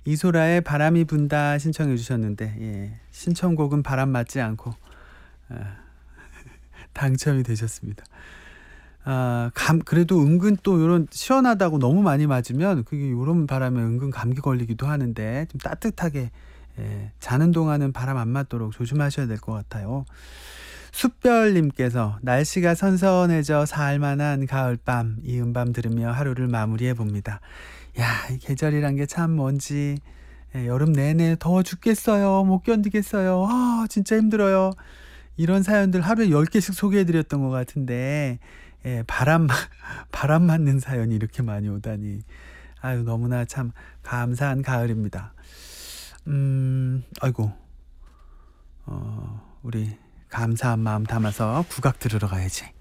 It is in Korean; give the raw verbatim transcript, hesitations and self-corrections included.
이소라의 바람이 분다 신청해 주셨는데, 예, 신청곡은 바람 맞지 않고 아, 당첨이 되셨습니다. 아, 감 그래도 은근 또 요런 시원하다고 너무 많이 맞으면 그게 요런 바람에 은근 감기 걸리기도 하는데 좀 따뜻하게, 예, 자는 동안은 바람 안 맞도록 조심하셔야 될 것 같아요. 숯별님께서 날씨가 선선해져 사할만한 가을밤, 이 음밤 들으며 하루를 마무리해 봅니다. 야, 이 계절이란 게 참 뭔지, 예, 여름 내내 더워 죽겠어요. 못 견디겠어요. 아, 진짜 힘들어요. 이런 사연들 하루에 열 개씩 소개해 드렸던 것 같은데, 예, 바람 바람 맞는 사연이 이렇게 많이 오다니. 아유, 너무나 참 감사한 가을입니다. 음, 아이고. 어, 우리 감사한 마음 담아서 국악 들으러 가야지.